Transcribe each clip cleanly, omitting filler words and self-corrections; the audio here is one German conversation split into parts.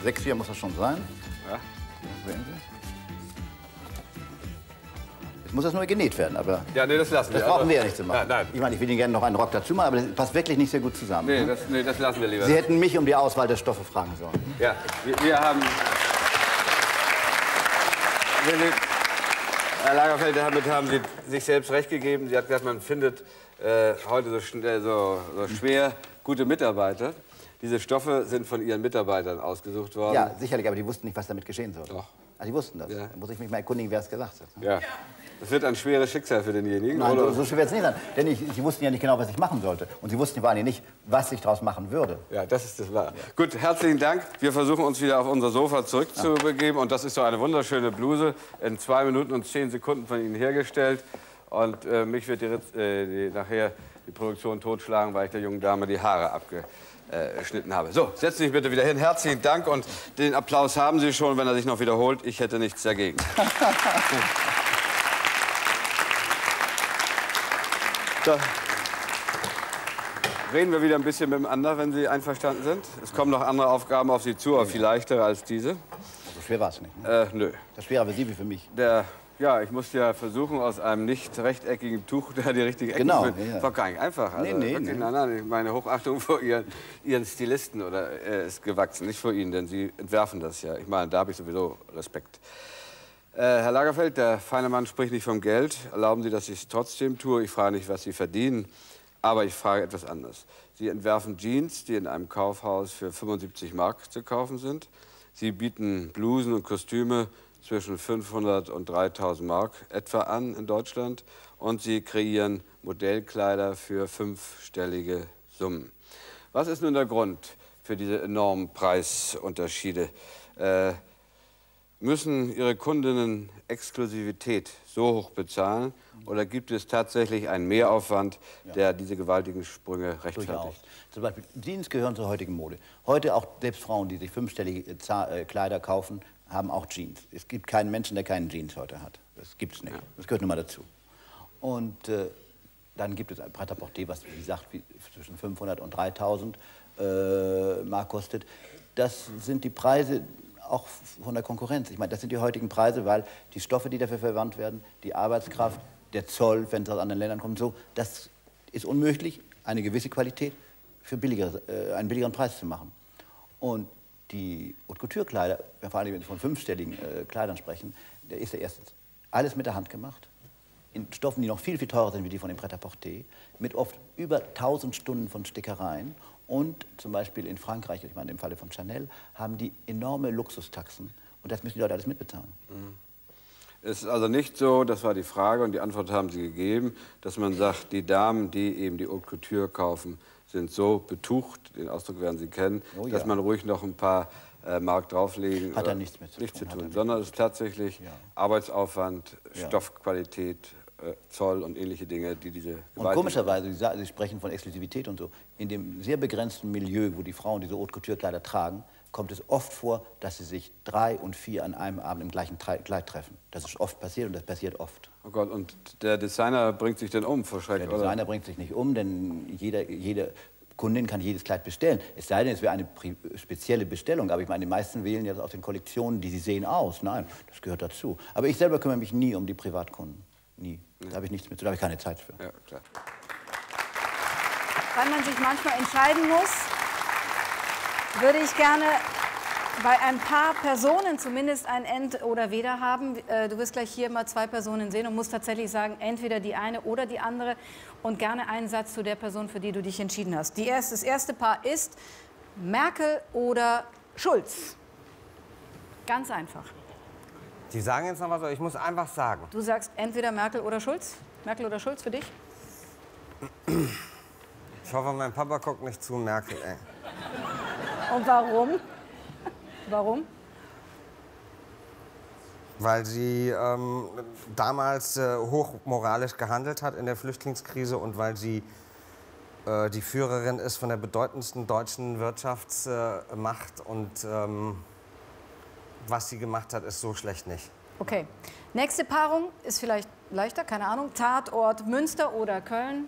6,4 muss das schon sein. Ja. Sehen Sie? Jetzt muss das nur genäht werden, aber Ja, nee, das lassen wir. das brauchen wir ja nicht zu machen. Ja, nein. Ich meine, ich will Ihnen gerne noch einen Rock dazu machen, aber das passt wirklich nicht sehr gut zusammen. Nee, das lassen wir lieber. Sie hätten mich um die Auswahl der Stoffe fragen sollen. Ja, wir haben... Herr Lagerfeld, damit haben Sie sich selbst recht gegeben. Sie hat gesagt, man findet heute so schwer gute Mitarbeiter. Diese Stoffe sind von Ihren Mitarbeitern ausgesucht worden. Ja, sicherlich, aber die wussten nicht, was damit geschehen soll. Doch. Ah, die wussten das. Ja. Da muss ich mich mal erkundigen, wer es gesagt hat. Ja. Das wird ein schweres Schicksal für denjenigen. Nein, oder? so schwer wird es nicht sein. Denn sie wussten ja nicht genau, was ich machen sollte. Und sie wussten vor allem nicht, was ich daraus machen würde. Ja, das ist das Wahr. Gut, herzlichen Dank. Wir versuchen uns wieder auf unser Sofa zurückzubegeben. Und das ist so eine wunderschöne Bluse, in 2 Minuten und 10 Sekunden von Ihnen hergestellt. Und mich wird nachher die Produktion totschlagen, weil ich der jungen Dame die Haare abgeschnitten habe. So, setzen Sie sich bitte wieder hin. Herzlichen Dank. Und den Applaus haben Sie schon, wenn er sich noch wiederholt. Ich hätte nichts dagegen. So. Reden wir wieder ein bisschen miteinander, wenn Sie einverstanden sind. Es kommen noch andere Aufgaben auf Sie zu, aber viel leichtere als diese. So schwer war es nicht. Ne? Nö. Das schwerer für Sie wie für mich. Ja, ich musste ja versuchen, aus einem nicht rechteckigen Tuch da die richtige Ecke zu finden. Das war gar nicht einfach. Also Nee. Nein, meine Hochachtung vor Ihren Stilisten ist gewachsen, nicht vor Ihnen, denn Sie entwerfen das ja. Ich meine, da habe ich sowieso Respekt. Herr Lagerfeld, der feine Mann spricht nicht vom Geld. Erlauben Sie, dass ich es trotzdem tue. Ich frage nicht, was Sie verdienen, aber ich frage etwas anderes. Sie entwerfen Jeans, die in einem Kaufhaus für 75 Mark zu kaufen sind. Sie bieten Blusen und Kostüme zwischen 500 und 3000 Mark etwa an in Deutschland. Und Sie kreieren Modellkleider für 5-stellige Summen. Was ist nun der Grund für diese enormen Preisunterschiede? Müssen Ihre Kundinnen Exklusivität so hoch bezahlen oder gibt es tatsächlich einen Mehraufwand, der diese gewaltigen Sprünge rechtfertigt? Durchaus. Zum Beispiel Jeans gehören zur heutigen Mode. Heute auch selbst Frauen, die sich 5-stellige Kleider kaufen, haben auch Jeans. Es gibt keinen Menschen, der keinen Jeans heute hat. Das gibt es nicht. Ja. Das gehört nun mal dazu. Und dann gibt es ein Prêt-à-porter, was wie gesagt zwischen 500 und 3000 Mark kostet. Das sind die Preise auch von der Konkurrenz. Ich meine, das sind die heutigen Preise, weil die Stoffe, die dafür verwandt werden, die Arbeitskraft, der Zoll, wenn es aus anderen Ländern kommt, so, das ist unmöglich, eine gewisse Qualität für einen billigeren Preis zu machen. Und die Haute-Couture-Kleider, vor allem wenn wir von 5-stelligen Kleidern sprechen, da ist ja erstens alles mit der Hand gemacht, in Stoffen, die noch viel, viel teurer sind wie die von dem Prêt-à-porter, mit oft über 1000 Stunden von Stickereien. Und zum Beispiel in Frankreich, ich meine im Falle von Chanel, haben die enorme Luxustaxen. Und das müssen die Leute alles mitbezahlen. Es ist also nicht so, das war die Frage und die Antwort haben Sie gegeben, dass man sagt, die Damen, die eben die Haute Couture kaufen, sind so betucht, den Ausdruck werden Sie kennen, dass man ruhig noch ein paar Mark drauflegen. Hat da nichts mit zu tun. Sondern es ist tatsächlich Arbeitsaufwand, Stoffqualität, Zoll und ähnliche Dinge, die diese Und komischerweise, Sie sprechen von Exklusivität und so, in dem sehr begrenzten Milieu, wo die Frauen diese Haute-Couture-Kleider tragen, kommt es oft vor, dass sie sich 3 und 4 an einem Abend im gleichen Kleid treffen. Das ist oft passiert und das passiert oft. Oh Gott, und der Designer bringt sich denn um vor Schreck, Der Designer bringt sich nicht um, denn jede Kundin kann jedes Kleid bestellen. Es sei denn, es wäre eine spezielle Bestellung. Aber ich meine, die meisten wählen jetzt aus den Kollektionen, die sie sehen, aus. Nein, das gehört dazu. Aber ich selber kümmere mich nie um die Privatkunden. Nie. Da habe ich nichts mit zu, da habe ich keine Zeit für. Ja, klar. Weil man sich manchmal entscheiden muss, würde ich gerne bei ein paar Personen zumindest ein Ent oder Weder haben. Du wirst gleich hier mal 2 Personen sehen und musst tatsächlich sagen, entweder die eine oder die andere. Und gerne einen Satz zu der Person, für die du dich entschieden hast. Das erste Paar ist Merkel oder Schulz. Ganz einfach. Die sagen jetzt noch was, aber ich muss einfach sagen. Du sagst entweder Merkel oder Schulz? Merkel oder Schulz für dich? Ich hoffe, mein Papa guckt nicht zu, Merkel, ey. Und warum? Warum? Weil sie damals hochmoralisch gehandelt hat in der Flüchtlingskrise und weil sie die Führerin ist von der bedeutendsten deutschen Wirtschaftsmacht und was sie gemacht hat, ist so schlecht nicht. Okay. Nächste Paarung ist vielleicht leichter, keine Ahnung. Tatort Münster oder Köln?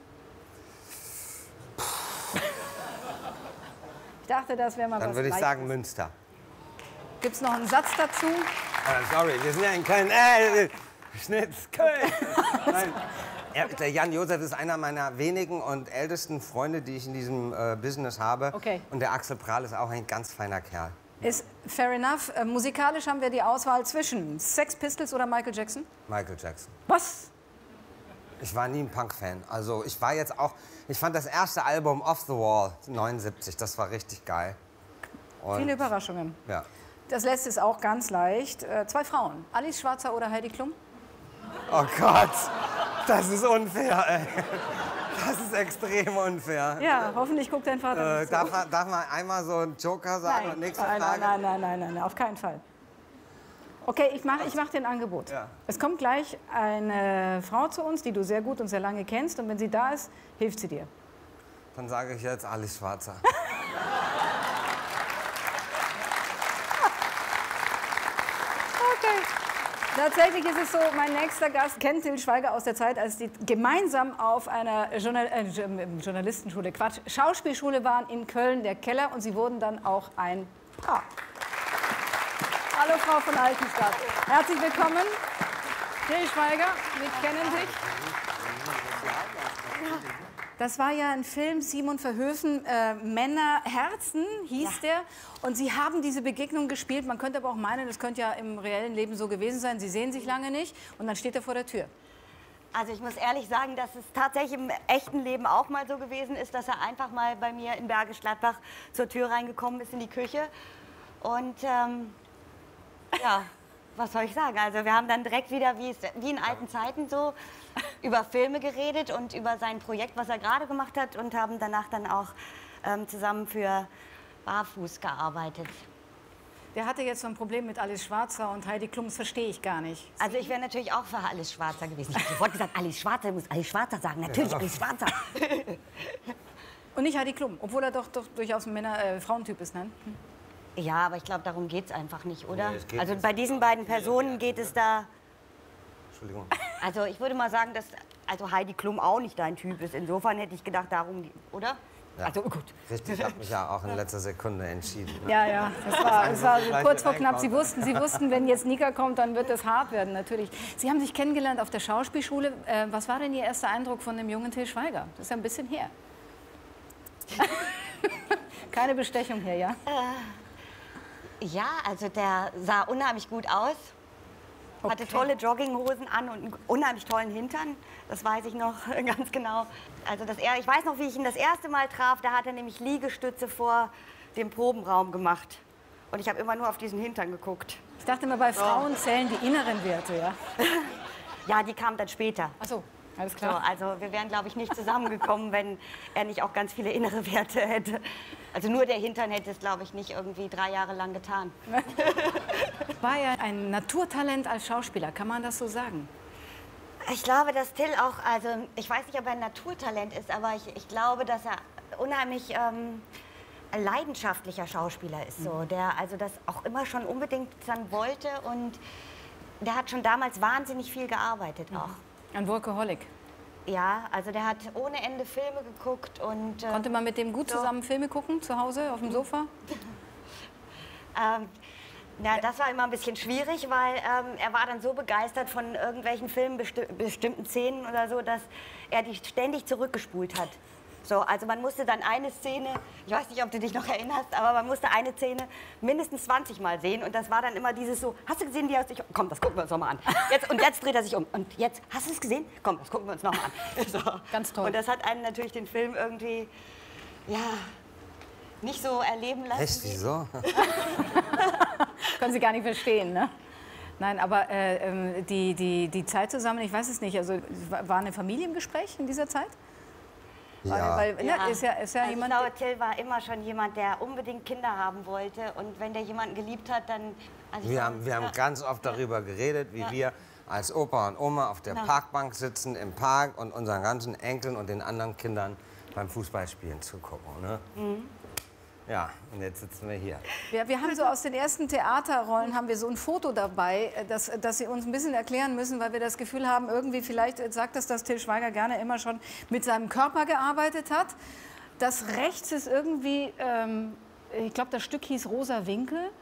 Ich dachte, das wäre mal was Dann würde ich Leichtes. sagen Münster. Gibt es noch einen Satz dazu? Sorry, wir sind ja in Köln. Schnitz, Köln. Nein. Der Jan Josef ist einer meiner wenigen und ältesten Freunde, die ich in diesem Business habe. Okay. Und der Axel Prahl ist auch ein ganz feiner Kerl. Ist fair enough. Musikalisch haben wir die Auswahl zwischen Sex Pistols oder Michael Jackson? Michael Jackson. Was? Ich war nie ein Punk-Fan. Also ich war jetzt auch... Ich fand das erste Album Off the Wall, 79, das war richtig geil. Und, Viele Überraschungen. ja. Das letzte ist auch ganz leicht. 2 Frauen. Alice Schwarzer oder Heidi Klum? Oh Gott, das ist unfair, ey. Das ist extrem unfair. Ja, hoffentlich guckt dein Vater nicht so. Darf man einmal so einen Joker sagen und nächste Frage? Nein, auf keinen Fall. Okay, ich mach dir ein Angebot. Ja. Es kommt gleich eine Frau zu uns, die du sehr gut und sehr lange kennst. Und wenn sie da ist, hilft sie dir. Dann sage ich jetzt Alice Schwarzer. Tatsächlich ist es so, mein nächster Gast kennt Til Schweiger aus der Zeit, als die gemeinsam auf einer Journalistenschule, Schauspielschule waren in Köln, der Keller, und sie wurden dann auch ein Paar. Hallo Frau von Altenstadt. Herzlich willkommen. Til Schweiger, wir kennen dich. Das war ja ein Film, Simon Verhoeven, Männerherzen hieß der. Und Sie haben diese Begegnung gespielt. Man könnte aber auch meinen, das könnte ja im reellen Leben so gewesen sein. Sie sehen sich lange nicht und dann steht er vor der Tür. Also ich muss ehrlich sagen, dass es tatsächlich im echten Leben auch mal so gewesen ist, dass er einfach mal bei mir in Bergisch Gladbach zur Tür reingekommen ist in die Küche. Und ja, was soll ich sagen? Also wir haben dann direkt wieder, wie in alten Zeiten so, über Filme geredet und über sein Projekt, was er gerade gemacht hat, und haben danach dann auch zusammen für Barfuß gearbeitet. Der hatte jetzt so ein Problem mit Alice Schwarzer und Heidi Klum, das verstehe ich gar nicht. Also ich wäre natürlich auch für Alice Schwarzer gewesen. Ich habe sofort gesagt, Alice Schwarzer, ich muss Alice Schwarzer sagen. Natürlich Alice Schwarzer. Und nicht Heidi Klum, obwohl er doch durchaus ein Frauentyp ist, ne? Ja, aber ich glaube, darum geht es einfach nicht, oder? Nee, es geht also nicht. bei diesen beiden Personen geht es da... Entschuldigung. Also ich würde mal sagen, dass Heidi Klum auch nicht dein Typ ist. Insofern hätte ich gedacht, darum, oder? Ja. Also gut. Richtig, ich habe mich ja auch in letzter Sekunde entschieden. Ne? Ja, das war vielleicht kurz vor mit knapp. Sie einkaufen. wussten, wenn jetzt Nika kommt, dann wird es hart werden, natürlich. Sie haben sich kennengelernt auf der Schauspielschule. Was war denn Ihr erster Eindruck von dem jungen Til Schweiger? Das ist ja ein bisschen her. Keine Bestechung hier, ja? Ja, also der sah unheimlich gut aus. Hatte tolle Jogginghosen an und einen unheimlich tollen Hintern. Das weiß ich noch ganz genau. Also ich weiß noch, wie ich ihn das erste Mal traf. Da hat er nämlich Liegestütze vor dem Probenraum gemacht. Und ich habe immer nur auf diesen Hintern geguckt. Ich dachte immer, bei Frauen zählen die inneren Werte, ja? Ja, die kamen dann später. Ach so, alles So, klar. also wir wären, glaube ich, nicht zusammengekommen, wenn er nicht auch ganz viele innere Werte hätte. Also nur der Hintern hätte es, glaube ich, nicht irgendwie 3 Jahre lang getan. War ja ein Naturtalent als Schauspieler, kann man das so sagen? Ich glaube, dass Till auch, also ich weiß nicht, ob er ein Naturtalent ist, aber ich glaube, dass er unheimlich ein leidenschaftlicher Schauspieler ist, so, der also das auch immer schon unbedingt dann wollte, und der hat schon damals wahnsinnig viel gearbeitet auch. Ein Workaholic. Ja, also der hat ohne Ende Filme geguckt und... Konnte man mit dem gut zusammen Filme gucken, zu Hause, auf dem Sofa? Na, das war immer ein bisschen schwierig, weil er war dann so begeistert von irgendwelchen Filmen, bestimmten Szenen oder so, dass er die ständig zurückgespult hat. So, also man musste dann eine Szene, ich weiß nicht, ob du dich noch erinnerst, aber man musste eine Szene mindestens 20 Mal sehen, und das war dann immer dieses so, hast du gesehen, wie er sich, komm, das gucken wir uns noch mal an. Jetzt dreht er sich um, und jetzt, hast du es gesehen? Komm, das gucken wir uns noch mal an. So. Ganz toll. Und das hat einen natürlich den Film irgendwie, ja, nicht so erleben lassen. Echt, wieso? Können Sie gar nicht verstehen, ne? Nein, aber die Zeit zusammen, ich weiß es nicht, also war eine Familie im Gespräch in dieser Zeit? Ja. Weil, ne, ist ja also jemand, ich glaube, Till war immer schon jemand, der unbedingt Kinder haben wollte. Und wenn der jemanden geliebt hat, dann... Also Wir haben ganz oft darüber geredet, wie wir als Opa und Oma auf der Parkbank sitzen im Park und unseren ganzen Enkeln und den anderen Kindern beim Fußballspielen zugucken. Ne? Ja, und jetzt sitzen wir hier. wir haben so aus den ersten Theaterrollen haben wir so ein Foto dabei, das Sie uns ein bisschen erklären müssen, weil wir das Gefühl haben, irgendwie vielleicht sagt das, dass Til Schweiger gerne immer schon mit seinem Körper gearbeitet hat. Das rechts ist irgendwie, ich glaube, das Stück hieß Rosa Winkel.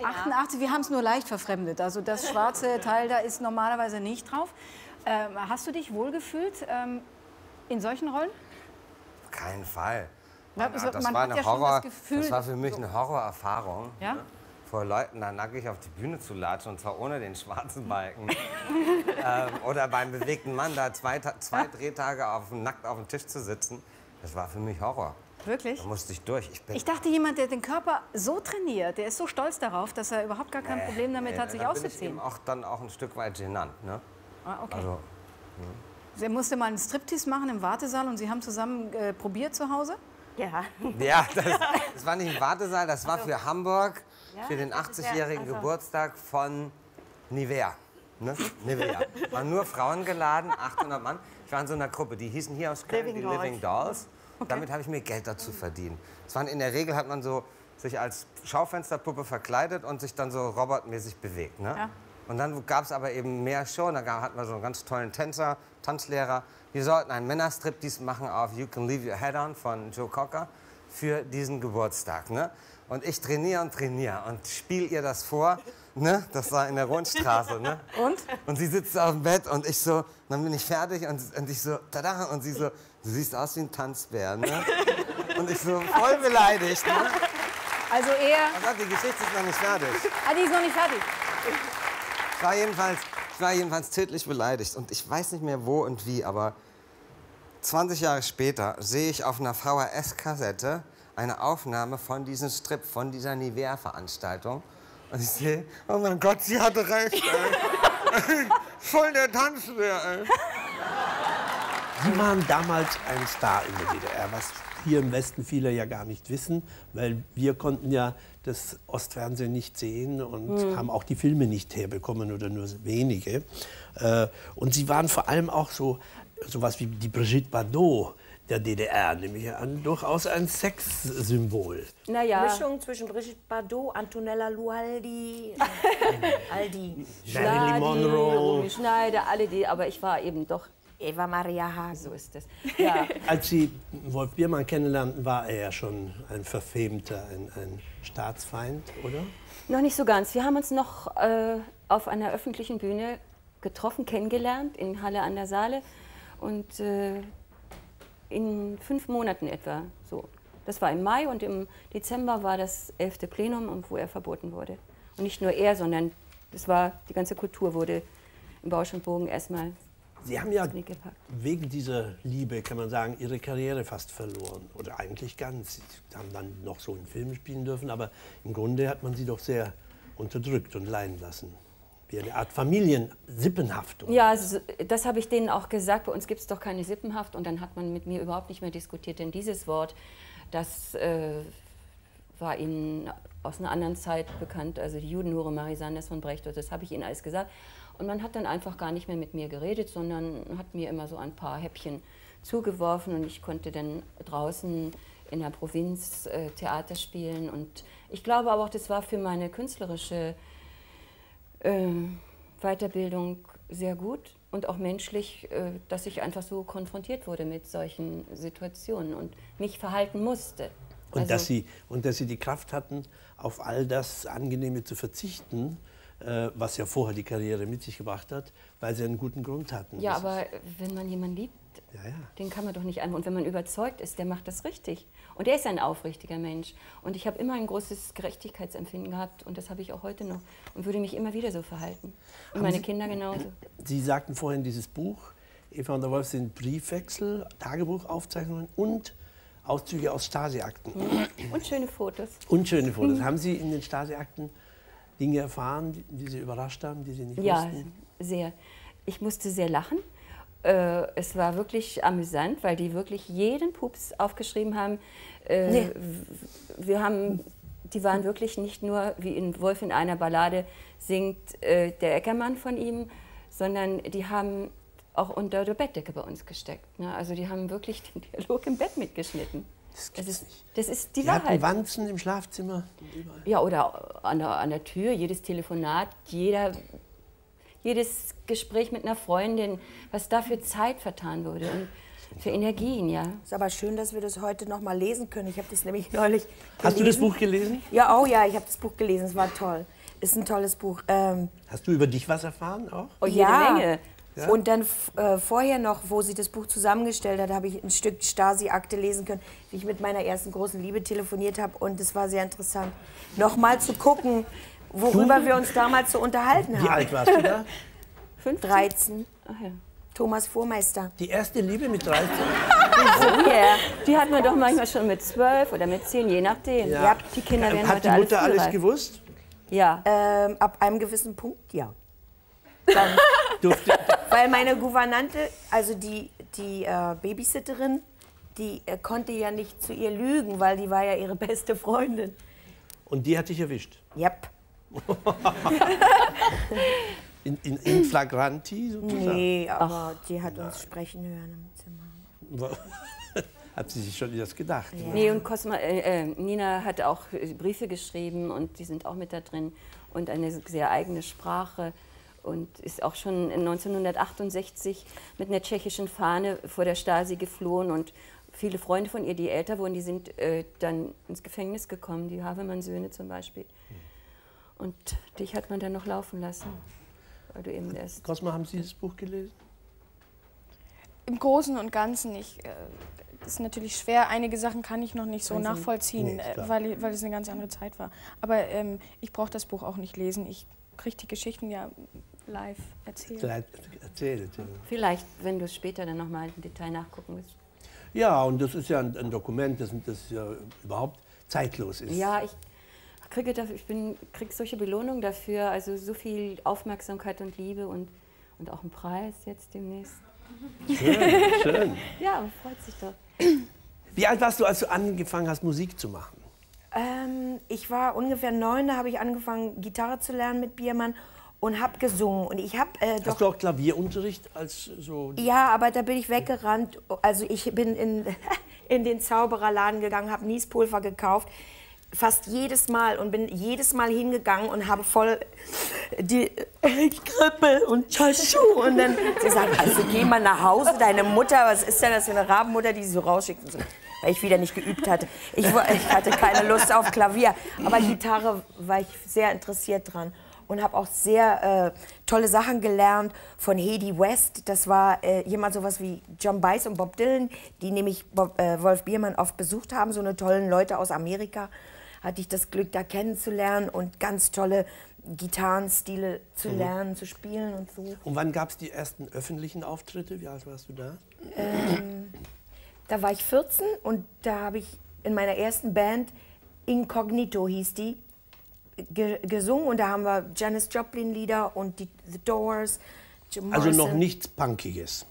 88, wir haben es nur leicht verfremdet. Also das schwarze Teil da ist normalerweise nicht drauf. Hast du dich wohlgefühlt in solchen Rollen? Auf keinen Fall. Ja, Das man war hat eine ja schon Horror, das Gefühl, das war für mich eine Horrorerfahrung. Ja? Vor Leuten da nackig auf die Bühne zu latschen, und zwar ohne den schwarzen Balken. Oder beim bewegten Mann da zwei Drehtage nackt auf dem Tisch zu sitzen. Das war für mich Horror. Wirklich? Da musste ich durch. Ich dachte, jemand, der den Körper so trainiert, der ist so stolz darauf, dass er überhaupt gar kein Problem damit hat, sich da auszuziehen. bin ich eben dann auch ein Stück weit genannt. Ne? Ah, okay. Also, Sie musste mal einen Striptease machen im Wartesaal und Sie haben zusammen probiert zu Hause? Ja. ja, das war nicht im Wartesaal, das war für Hamburg, für den 80-jährigen Geburtstag von Nivea. Ne? Nivea. Waren nur Frauen geladen, 800 Mann. Ich war in so einer Gruppe, die hießen hier aus Köln die Living Dolls. Okay. Damit habe ich mir Geld dazu verdient. In der Regel hat man so sich als Schaufensterpuppe verkleidet und sich dann so robotmäßig bewegt. Ne? Ja. Und dann gab es aber eben mehr Show. Da hatten wir so einen ganz tollen Tanzlehrer. Wir sollten einen Männerstriptease machen auf You Can Leave Your Head On von Joe Cocker für diesen Geburtstag. Ne? Und ich trainiere und spiele ihr das vor. Ne? Das war in der Rundstraße. Ne? Und sie sitzt auf dem Bett und ich so, dann bin ich fertig und ich so, tada, und sie so, du siehst aus wie ein Tanzbär. Ne? Und ich so, voll beleidigt. Ne? Also eher... Also die Geschichte ist noch nicht fertig. Ah, die ist noch nicht fertig. Ich war jedenfalls tödlich beleidigt und ich weiß nicht mehr wo und wie, aber 20 Jahre später sehe ich auf einer VHS-Kassette eine Aufnahme von diesem Strip, von dieser Nivea-Veranstaltung. Und ich sehe, oh mein Gott, sie hatte recht, ey. Voll der Tanzbär, ey. Sie waren damals ein Star in der DDR, was hier im Westen viele ja gar nicht wissen, weil wir konnten ja das Ostfernsehen nicht sehen und haben auch die Filme nicht herbekommen oder nur wenige. Und Sie waren vor allem auch sowas wie die Brigitte Bardot der DDR, nämlich durchaus ein Sexsymbol. Naja. Mischung zwischen Brigitte Bardot, Antonella Lualdi, all die Marilyn Monroe, Schneider, alle die, aber ich war eben doch Eva Maria Haag, so ist es. Ja. Als Sie Wolf Biermann kennenlernten, war er ja schon ein verfemter, ein Staatsfeind, oder? Noch nicht so ganz. Wir haben uns noch auf einer öffentlichen Bühne getroffen, kennengelernt, in Halle an der Saale. Und in 5 Monaten etwa so. Das war im Mai und im Dezember war das 11. Plenum, wo er verboten wurde. Und nicht nur er, sondern die ganze Kultur wurde im Bausch und Bogen erstmal. Sie haben ja wegen dieser Liebe, kann man sagen, Ihre Karriere fast verloren. Oder eigentlich ganz. Sie haben dann noch so in Filmen spielen dürfen, aber im Grunde hat man Sie doch sehr unterdrückt und leiden lassen. Wie eine Art Familiensippenhaftung. Ja, also, das habe ich denen auch gesagt. Bei uns gibt es doch keine Sippenhaft. Und dann hat man mit mir überhaupt nicht mehr diskutiert. Denn dieses Wort, das war ihnen aus einer anderen Zeit bekannt. Also die Judenhure Marie Sanders von Brecht, das habe ich ihnen alles gesagt. Und man hat dann einfach gar nicht mehr mit mir geredet, sondern hat mir immer so ein paar Häppchen zugeworfen. Und ich konnte dann draußen in der Provinz Theater spielen. Und ich glaube aber auch, das war für meine künstlerische Weiterbildung sehr gut und auch menschlich, dass ich einfach so konfrontiert wurde mit solchen Situationen und mich verhalten musste. Und, also, dass Sie die Kraft hatten, auf all das Angenehme zu verzichten, was ja vorher die Karriere mit sich gebracht hat, weil Sie einen guten Grund hatten. Ja, aber wenn man jemanden liebt, den kann man doch nicht einfach. Und wenn man überzeugt ist, der macht das richtig. Und er ist ein aufrichtiger Mensch. Und ich habe immer ein großes Gerechtigkeitsempfinden gehabt. Und das habe ich auch heute noch. Und würde mich immer wieder so verhalten. Und meine Kinder genauso. Sie sagten vorhin, dieses Buch, Eva und der Wolf, sind Briefwechsel, Tagebuchaufzeichnungen und Auszüge aus Stasi-Akten. Und schöne Fotos. Und schöne Fotos. Haben Sie in den Stasi-Akten Dinge erfahren, die Sie überrascht haben, die Sie nicht wussten? Ja, sehr. Ich musste sehr lachen. Es war wirklich amüsant, weil die wirklich jeden Pups aufgeschrieben haben. Die waren wirklich nicht nur, wie in Wolf in einer Ballade singt der Eckermann von ihm, sondern die haben auch unter der Bettdecke bei uns gesteckt. Ne? Also die haben wirklich den Dialog im Bett mitgeschnitten. Das ist die Wahrheit. Hatten Wanzen im Schlafzimmer? Ja, oder an der Tür, jedes Telefonat, jedes Gespräch mit einer Freundin, was da für Zeit vertan wurde. Und Für Energien, ja. Ist aber schön, dass wir das heute noch mal lesen können. Ich habe das nämlich neulich gelesen. Hast du das Buch gelesen? Ja, oh ja, ich habe das Buch gelesen. Es war toll. Ist ein tolles Buch. Hast du über dich was erfahren auch? Oh, jede Menge. Ja. Und dann vorher noch, wo sie das Buch zusammengestellt hat, habe ich ein Stück Stasi-Akte lesen können, wie ich mit meiner ersten großen Liebe telefoniert habe. Und es war sehr interessant, noch mal zu gucken, worüber wir uns damals so unterhalten haben. Wie alt warst du da? 13. Ach ja. Thomas Vormeister. Die erste Liebe mit 13? Oh yeah. Die hat man doch manchmal schon mit 12 oder mit 10, je nachdem. Ja. Die Kinder werden Hat heute die Mutter alles frühreif. gewusst? Ja. Ab einem gewissen Punkt, ja. Dann, weil meine Gouvernante, also die Babysitterin, die konnte ja nicht zu ihr lügen, weil die war ja ihre beste Freundin. Und die hat dich erwischt? Yep. In flagranti sozusagen? Nee, aber die hat uns sprechen hören im Zimmer. Hat sie sich schon das gedacht? Ja. Nee, und Nina hat auch Briefe geschrieben und die sind auch mit da drin und eine sehr eigene Sprache und ist auch schon 1968 mit einer tschechischen Fahne vor der Stasi geflohen und viele Freunde von ihr, die älter wurden, die sind dann ins Gefängnis gekommen, die Havemann-Söhne zum Beispiel. Und dich hat man dann noch laufen lassen, weil du eben erst... Cosma, haben Sie das Buch gelesen? Im Großen und Ganzen nicht. Das ist natürlich schwer. Einige Sachen kann ich noch nicht so nachvollziehen, weil es eine ganz andere Zeit war. Aber ich brauche das Buch auch nicht lesen. Ich kriege die Geschichten ja live erzählt. Vielleicht, wenn du später dann nochmal im Detail nachgucken willst. Ja, und das ist ja ein Dokument, das ja überhaupt zeitlos ist. Ja, ich kriege solche Belohnungen dafür, also so viel Aufmerksamkeit und Liebe und auch einen Preis jetzt demnächst. Schön, schön. Ja, freut sich doch. Wie alt warst du, als du angefangen hast, Musik zu machen? Ich war ungefähr 9, da habe ich angefangen, Gitarre zu lernen mit Biermann und habe gesungen. Und ich habe Hast du auch Klavierunterricht als so? Ja, aber da bin ich weggerannt. Also ich bin in den Zaubererladen gegangen, habe Niespulver gekauft, fast jedes Mal und bin jedes Mal hingegangen und habe voll die Grippe und Chaschu und dann sie sagt, also geh mal nach Hause, deine Mutter, was ist denn das für eine Rabenmutter, die sie so rausschickt? Weil ich wieder nicht geübt hatte. Ich hatte keine Lust auf Klavier, aber Gitarre war ich sehr interessiert dran und habe auch sehr tolle Sachen gelernt von Hedy West. Das war jemand sowas wie John Baez und Bob Dylan, die nämlich Wolf Biermann oft besucht haben, so eine tollen Leute aus Amerika. Hatte ich das Glück, da kennenzulernen und ganz tolle Gitarrenstile zu lernen, zu spielen und so. Und wann gab es die ersten öffentlichen Auftritte? Wie alt warst du da? Da war ich 14 und da habe ich in meiner ersten Band, Incognito hieß die, gesungen. Und da haben wir Janis Joplin-Lieder und die The Doors, Jim Morrison. Also noch nichts Punkiges?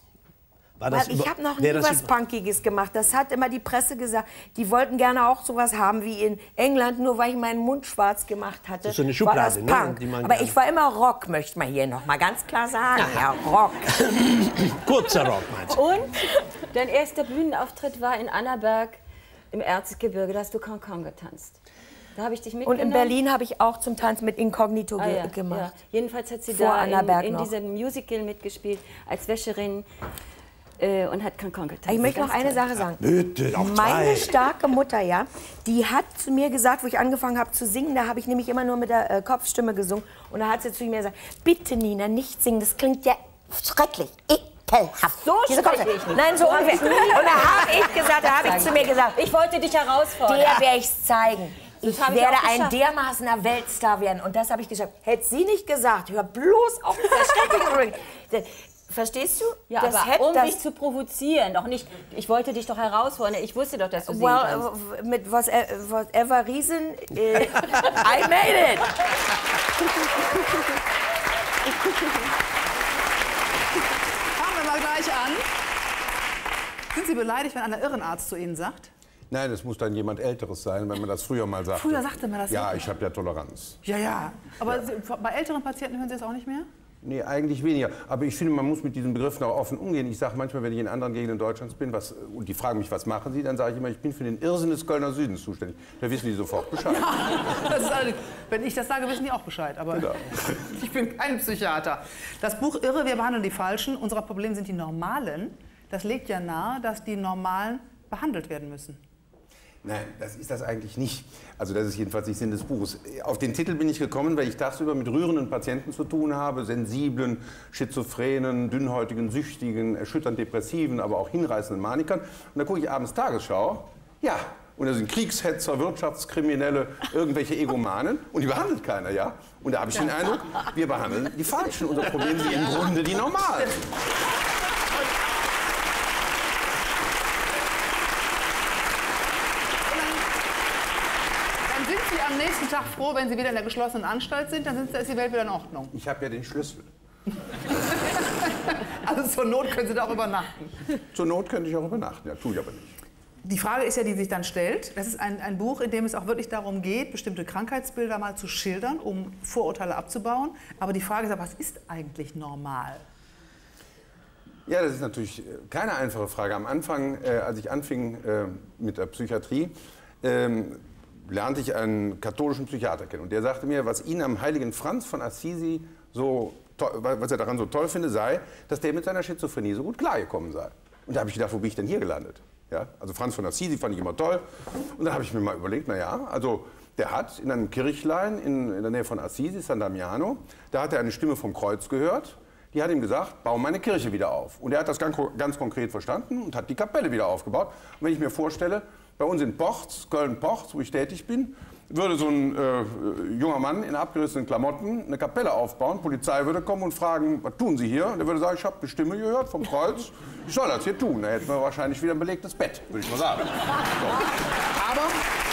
Ich habe noch nie was Punkiges gemacht. Das hat immer die Presse gesagt. Die wollten gerne auch sowas haben wie in England, nur weil ich meinen Mund schwarz gemacht hatte. Das ist so eine Schublade, war das Punk. Ne? Aber ich war immer Rock, möchte man hier noch mal ganz klar sagen. Ja, Rock. Kurzer Rock, meinst du? Und dein erster Bühnenauftritt war in Annaberg im Erzgebirge. Da hast du Cancan getanzt. Da habe ich dich mitgenommen. Und in Berlin habe ich auch zum Tanz mit Incognito gemacht. Ja. Jedenfalls hat sie Vor da Annaberg in noch. diesem Musical mitgespielt als Wäscherin. Und hat Cancan getanzt. Ich möchte noch eine Sache sagen. Bitte, auch Meine starke Mutter, ja, die hat zu mir gesagt, wo ich angefangen habe zu singen, da habe ich nämlich immer nur mit der Kopfstimme gesungen. Und da hat sie zu mir gesagt, bitte Nina, nicht singen, das klingt ja schrecklich, ekelhaft. So spreche ich nicht. Nein, so ungefähr. Und da habe ich gesagt, da habe ich zu mir gesagt, ich wollte dich herausfordern. der werde ich zeigen. Ich hab ich werde auch ein geschafft. dermaßener Weltstar werden. Und das habe ich geschafft. Hätte sie nicht gesagt, hör bloß auf mit der Strecke. Verstehst du? Ja, das aber dich zu provozieren, doch nicht. Ich wollte dich doch herausfordern. Ich wusste doch, dass du singen kannst. Mit whatever reason, I made it. Fangen wir mal gleich an. Sind Sie beleidigt, wenn ein Irrenarzt zu Ihnen sagt? Nein, es muss dann jemand Älteres sein, wenn man das früher mal sagte. Früher sagte man das ja. ja. Ich habe ja Toleranz. Ja, ja. Aber bei älteren Patienten hören Sie es auch nicht mehr? Nee, eigentlich weniger. Aber ich finde, man muss mit diesen Begriffen auch offen umgehen. Ich sage manchmal, wenn ich in anderen Gegenden Deutschlands bin, und die fragen mich, was machen Sie, dann sage ich immer, ich bin für den Irrsinn des Kölner Südens zuständig. Da wissen die sofort Bescheid. Das ist also, wenn ich das sage, wissen die auch Bescheid. Aber genau. Ich bin kein Psychiater. Das Buch Irre, wir behandeln die Falschen. Unser Problem sind die Normalen, Das legt ja nahe, dass die Normalen behandelt werden müssen. Nein, das ist das eigentlich nicht. Also das ist jedenfalls nicht Sinn des Buches. Auf den Titel bin ich gekommen, weil ich tagsüber mit rührenden Patienten zu tun habe, sensiblen, schizophrenen, dünnhäutigen, süchtigen, erschütternd depressiven, aber auch hinreißenden Manikern. Und da gucke ich abends Tagesschau, ja, und da sind Kriegshetzer, Wirtschaftskriminelle, irgendwelche Egomanen und die behandelt keiner, ja. Und da habe ich den Eindruck, wir behandeln die Falschen. Unser Problem sind im Grunde die Normalen. Am nächsten Tag froh, wenn Sie wieder in der geschlossenen Anstalt sind, dann ist die Welt wieder in Ordnung. Ich habe ja den Schlüssel. Also zur Not können Sie da auch übernachten. Zur Not könnte ich auch übernachten, ja, tue ich aber nicht. Die Frage ist ja, die sich dann stellt, das ist ein Buch, in dem es auch wirklich darum geht, bestimmte Krankheitsbilder mal zu schildern, um Vorurteile abzubauen. Aber die Frage ist, was ist eigentlich normal? Ja, das ist natürlich keine einfache Frage. Am Anfang, als ich anfing mit der Psychiatrie, lernte ich einen katholischen Psychiater kennen. Und der sagte mir, was ihn am heiligen Franz von Assisi so was er daran so toll finde, sei, dass der mit seiner Schizophrenie so gut klargekommen sei. Und da habe ich gedacht, wo bin ich denn hier gelandet? Ja, also Franz von Assisi fand ich immer toll. Und dann habe ich mir mal überlegt, naja, also der hat in einem Kirchlein in der Nähe von Assisi, San Damiano, da hat er eine Stimme vom Kreuz gehört. Die hat ihm gesagt, bau meine Kirche wieder auf. Und er hat das ganz konkret verstanden und hat die Kapelle wieder aufgebaut. Und wenn ich mir vorstelle, bei uns in Pochz, Köln-Pochz, wo ich tätig bin, würde so ein junger Mann in abgerissenen Klamotten eine Kapelle aufbauen, Polizei würde kommen und fragen, was tun Sie hier? Und er würde sagen, ich habe eine Stimme gehört vom Kreuz, ich soll das hier tun. Da hätten wir wahrscheinlich wieder ein belegtes Bett, würde ich mal sagen. So. Aber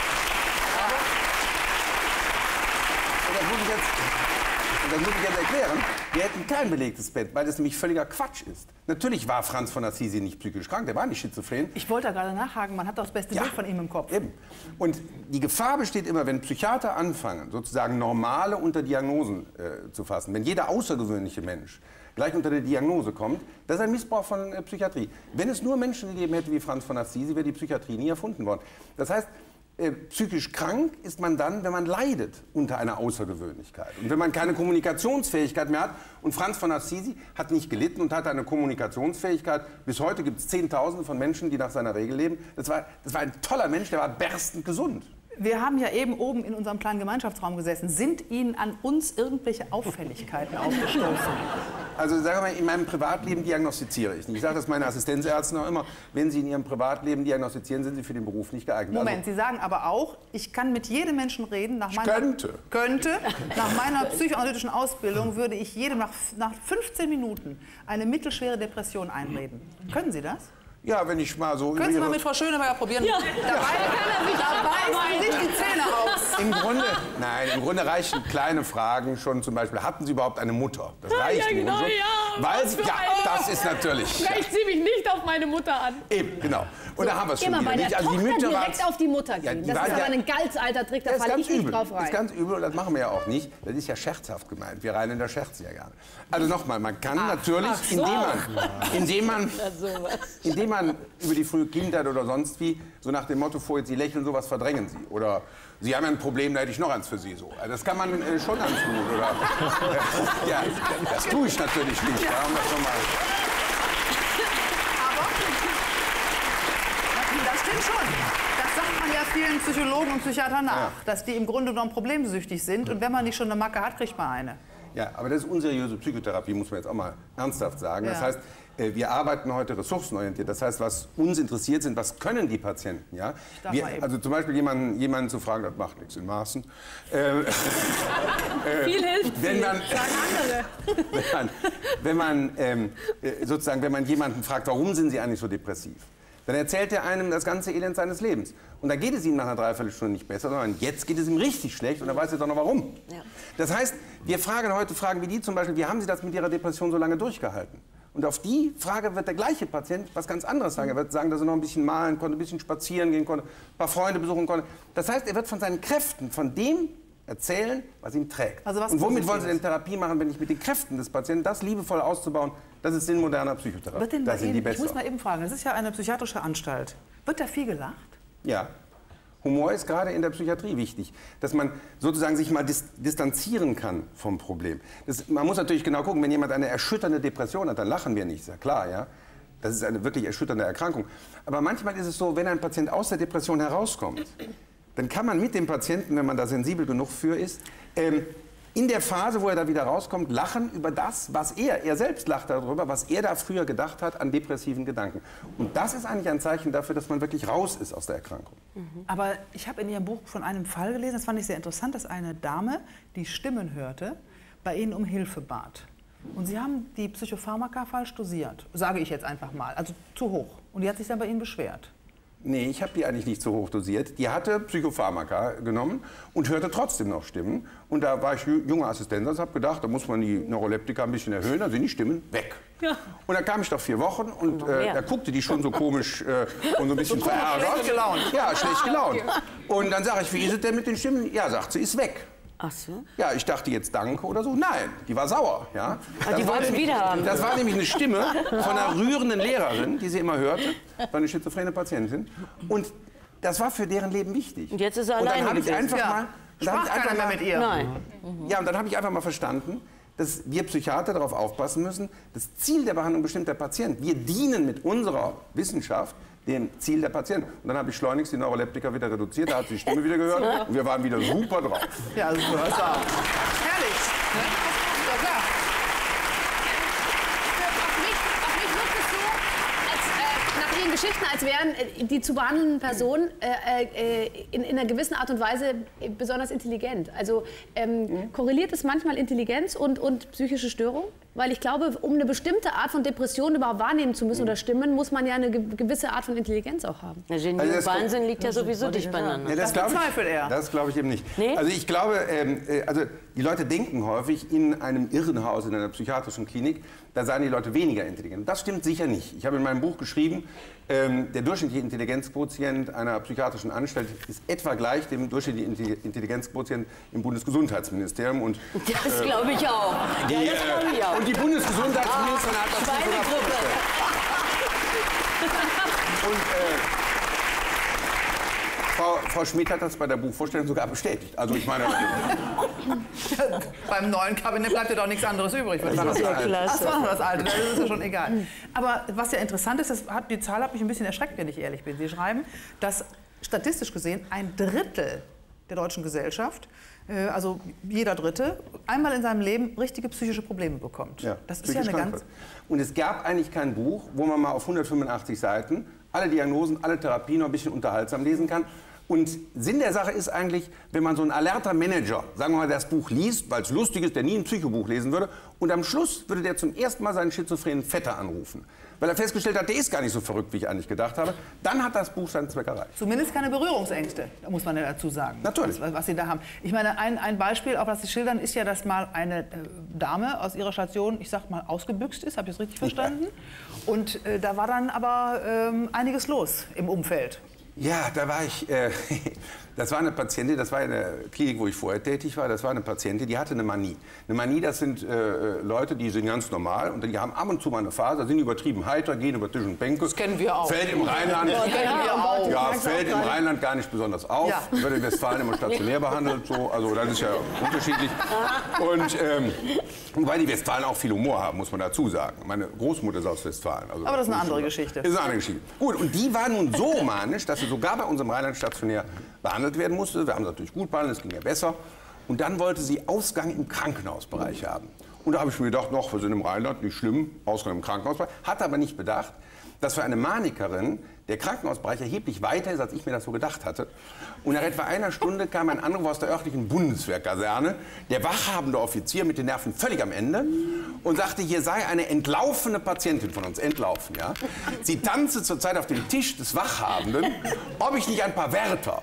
das muss ich jetzt erklären, wir hätten kein belegtes Bett, weil das nämlich völliger Quatsch ist. Natürlich war Franz von Assisi nicht psychisch krank, der war nicht schizophren. Ich wollte da gerade nachhaken, man hat doch das beste Bild von ihm im Kopf. Eben. Und die Gefahr besteht immer, wenn Psychiater anfangen, sozusagen normale unter Diagnosen zu fassen, wenn jeder außergewöhnliche Mensch gleich unter die Diagnose kommt, das ist ein Missbrauch von Psychiatrie. Wenn es nur Menschen gegeben hätte wie Franz von Assisi, wäre die Psychiatrie nie erfunden worden. Das heißt, psychisch krank ist man dann, wenn man leidet unter einer Außergewöhnlichkeit. Und wenn man keine Kommunikationsfähigkeit mehr hat. Und Franz von Assisi hat nicht gelitten und hatte eine Kommunikationsfähigkeit. Bis heute gibt es Zehntausende von Menschen, die nach seiner Regel leben. Das war ein toller Mensch, der war berstend gesund. Wir haben ja eben oben in unserem kleinen Gemeinschaftsraum gesessen. Sind Ihnen an uns irgendwelche Auffälligkeiten aufgestoßen? Also sagen wir mal, in meinem Privatleben diagnostiziere ich nicht. Ich sage das meinen Assistenzärzten auch immer, wenn Sie in Ihrem Privatleben diagnostizieren, sind Sie für den Beruf nicht geeignet. Moment, Sie sagen aber auch, ich kann mit jedem Menschen reden. Nach meiner, könnte. Nach meiner psychoanalytischen Ausbildung würde ich jedem nach 15 Minuten eine mittelschwere Depression einreden. Können Sie das? Ja, wenn ich mal so... Können Sie mal mit Frau Schöneberger probieren? Ja. Da beißen sich die Zähne aus. Im Grunde reichen kleine Fragen schon, zum Beispiel, hatten Sie überhaupt eine Mutter? Das reicht im Grunde schon. Das ist natürlich... Sprechen Sie mich nicht auf meine Mutter an. Eben, genau. Und da haben wir es schon immer wieder. Bei der Also die Tochter Mütter direkt auf die Mutter gehen. Ja, das ist aber ein geilsalter Trick, da falle ich nicht drauf rein. Das ist ganz übel und das machen wir ja auch nicht. Das ist ja scherzhaft gemeint. Wir reinen da scherzen ja gerne. Also nochmal, man kann natürlich, indem man über die frühe Kindheit oder sonst wie, so nach dem Motto, vor jetzt Sie lächeln, sowas verdrängen Sie. Oder Sie haben ja ein Problem, da hätte ich noch eins für Sie. So. Also das kann man schon antun. Oder, ja, das tue ich natürlich nicht. Ja. Aber das stimmt schon. Das sagt man ja vielen Psychologen und Psychiatern nach, dass die im Grunde genommen problemsüchtig sind. Und wenn man nicht schon eine Macke hat, kriegt man eine. Ja, aber das ist unseriöse Psychotherapie, muss man jetzt auch mal ernsthaft sagen. Ja. Das heißt, wir arbeiten heute ressourcenorientiert. Das heißt, was uns interessiert sind, was können die Patienten? Ja? Also zum Beispiel jemanden zu fragen, das macht nichts in Maßen. Viel hilft wenn man, sagen andere. wenn man jemanden fragt, warum sind Sie eigentlich so depressiv? Dann erzählt er einem das ganze Elend seines Lebens. Und dann geht es ihm nach einer Dreiviertelstunde nicht besser, sondern jetzt geht es ihm richtig schlecht und dann weiß er doch noch warum. Ja. Das heißt, wir fragen heute Fragen wie die zum Beispiel, wie haben Sie das mit Ihrer Depression so lange durchgehalten? Und auf die Frage wird der gleiche Patient was ganz anderes sagen. Er wird sagen, dass er noch ein bisschen malen konnte, ein bisschen spazieren gehen konnte, ein paar Freunde besuchen konnte. Das heißt, er wird von seinen Kräften, von dem erzählen, was ihn trägt. Also was und womit wollen Sie denn Therapie machen, wenn nicht mit den Kräften des Patienten, das liebevoll auszubauen? Das ist Sinn moderner Psychotherapie. Das sind die besten. Ich muss mal eben fragen, das ist ja eine psychiatrische Anstalt. Wird da viel gelacht? Ja. Humor ist gerade in der Psychiatrie wichtig, dass man sozusagen sich mal distanzieren kann vom Problem. Man muss natürlich genau gucken, wenn jemand eine erschütternde Depression hat, dann lachen wir nicht, ist ja klar, ja. Das ist eine wirklich erschütternde Erkrankung. Aber manchmal ist es so, wenn ein Patient aus der Depression herauskommt, dann kann man mit dem Patienten, wenn man da sensibel genug für ist, in der Phase, wo er da wieder rauskommt, lachen über das, was er selbst lacht darüber, was er da früher gedacht hat an depressiven Gedanken. Und das ist eigentlich ein Zeichen dafür, dass man wirklich raus ist aus der Erkrankung. Aber ich habe in Ihrem Buch von einem Fall gelesen, das fand ich sehr interessant, dass eine Dame, die Stimmen hörte, bei Ihnen um Hilfe bat. Und Sie haben die Psychopharmaka falsch dosiert, sage ich jetzt einfach mal, also zu hoch. Und die hat sich dann bei Ihnen beschwert. Nee, ich habe die eigentlich nicht so hoch dosiert. Die hatte Psychopharmaka genommen und hörte trotzdem noch Stimmen. Und da war ich junger Assistent und habe gedacht, da muss man die Neuroleptika ein bisschen erhöhen, dann sind die Stimmen weg. Ja. Und dann kam ich nach 4 Wochen und da guckte die schon so komisch und so ein bisschen verärgert. Schlecht gelaunt. Ja, schlecht gelaunt. Und dann sage ich, wie ist es denn mit den Stimmen? Ja, sagt sie, ist weg. Ach so? Ja, ich dachte jetzt Danke oder so. Nein, die war sauer. Ja. Die wollte wieder haben. Das war nämlich eine Stimme von einer rührenden Lehrerin, die sie immer hörte. War eine schizophrene Patientin. Und das war für deren Leben wichtig. Und jetzt ist er alleine. alleine Und dann habe ich einfach mal... Sprach keiner mehr mit ihr? Nein. Ja, und dann habe ich einfach mal verstanden, dass wir Psychiater darauf aufpassen müssen, das Ziel der Behandlung bestimmt der Patient. Wir dienen mit unserer Wissenschaft dem Ziel der Patienten. Und dann habe ich schleunigst die Neuroleptika wieder reduziert, da hat sie die Stimme wieder gehört und wir waren wieder super drauf. Ja, super. Herrlich. Ja, klar. Auf mich wirkt es so, nach Ihren Geschichten, als wären die zu behandelnden Personen in einer gewissen Art und Weise besonders intelligent. Also korreliert es manchmal Intelligenz und psychische Störung? Weil ich glaube, um eine bestimmte Art von Depression überhaupt wahrnehmen zu müssen oder stimmen, muss man ja eine gewisse Art von Intelligenz auch haben. Der Genie und Wahnsinn liegt ja sowieso dicht beieinander. Ja, das bezweifelt er. Das glaube ich eben nicht. Nee? Also ich glaube, also die Leute denken häufig, in einem Irrenhaus, in einer psychiatrischen Klinik, da seien die Leute weniger intelligent. Das stimmt sicher nicht. Ich habe in meinem Buch geschrieben, der durchschnittliche Intelligenzquotient einer psychiatrischen Anstalt ist etwa gleich dem durchschnittlichen Intelligenzquotient im Bundesgesundheitsministerium. Und, das glaube ich auch. Das glaube ich auch. Und die Bundesgesundheitsministerin hat das Schweinegruppe. Und Frau Schmidt hat das bei der Buchvorstellung sogar bestätigt. Also ich meine... Beim neuen Kabinett bleibt ja doch nichts anderes übrig. Das ist ja klasse. Das war das Alte, das ist ja schon egal. Aber was ja interessant ist, die Zahl hat mich ein bisschen erschreckt, wenn ich ehrlich bin. Sie schreiben, dass statistisch gesehen 1/3 der deutschen Gesellschaft, also jeder Dritte, einmal in seinem Leben richtige psychische Probleme bekommt. Ja, das ist ja eine ganz... Und es gab eigentlich kein Buch, wo man mal auf 185 Seiten alle Diagnosen, alle Therapien noch ein bisschen unterhaltsam lesen kann. Und Sinn der Sache ist eigentlich, wenn man so ein alerter Manager, sagen wir mal, das Buch liest, weil es lustig ist, der nie ein Psychobuch lesen würde, und am Schluss würde der zum ersten Mal seinen schizophrenen Vetter anrufen, weil er festgestellt hat, der ist gar nicht so verrückt, wie ich eigentlich gedacht habe, dann hat das Buch seinen Zweck erreicht. Zumindest keine Berührungsängste, da muss man ja dazu sagen. Natürlich. Was Sie da haben. Ich meine, ein Beispiel, auch was Sie schildern, ist ja, dass mal eine Dame aus ihrer Station, ich sag mal, ausgebüxt ist, habe ich das richtig verstanden? Ja. Und da war dann aber einiges los im Umfeld. Ja, da war ich, das war eine Patientin, das war eine Klinik, wo ich vorher tätig war, das war eine Patientin, die hatte eine Manie. Eine Manie, das sind Leute, die sind ganz normal und die haben ab und zu mal eine Phase, sind übertrieben heiter, gehen über Tisch und Bänke. Das kennen wir auch. Fällt im Rheinland, ja, fällt im Rheinland gar nicht besonders auf, ja. Wird in Westfalen immer stationär behandelt, so, also das ist ja unterschiedlich. Und wobei die Westfalen auch viel Humor haben, muss man dazu sagen. Meine Großmutter ist aus Westfalen. Also aber das ist eine andere Geschichte. Das ist eine andere Geschichte. Gut, und die war nun so manisch, dass sie sogar bei unserem Rheinland stationär behandelt werden musste. Wir haben sie natürlich gut behandelt, es ging ja besser. Und dann wollte sie Ausgang im Krankenhausbereich haben. Und da habe ich mir gedacht, noch, wir sind im Rheinland, nicht schlimm, Ausgang im Krankenhausbereich. Hatte aber nicht bedacht, dass für eine Manikerin der Krankenhausbereich erheblich weiter ist, als ich mir das so gedacht hatte. Und nach etwa einer Stunde kam ein Anruf aus der örtlichen Bundeswehrkaserne, der wachhabende Offizier mit den Nerven völlig am Ende, und sagte, hier sei eine entlaufene Patientin von uns, entlaufen, ja. Sie tanze zurzeit auf dem Tisch des Wachhabenden, ob ich nicht ein paar Wärter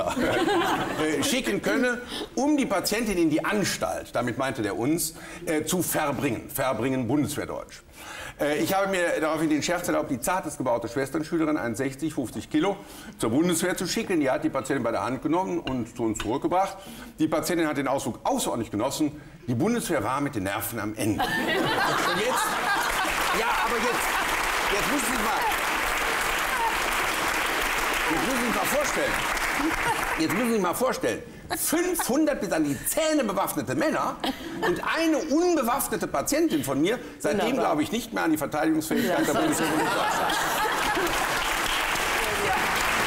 schicken könne, um die Patientin in die Anstalt, damit meinte der uns, zu verbringen Bundeswehrdeutsch. Ich habe mir daraufhin den Scherz erlaubt, die zartest gebaute Schwesternschülerin, 1,60, 50 Kilo, zur Bundeswehr zu schicken. Die hat die Patientin bei der Hand genommen und zu uns zurückgebracht. Die Patientin hat den Ausflug außerordentlich genossen. Die Bundeswehr war mit den Nerven am Ende. Und jetzt, ja, aber jetzt müssen Sie sich mal vorstellen. jetzt müssen Sie sich mal vorstellen, 500 bis an die Zähne bewaffnete Männer und eine unbewaffnete Patientin von mir, seitdem glaube ich nicht mehr an die Verteidigungsfähigkeit der Bundesrepublik Deutschland.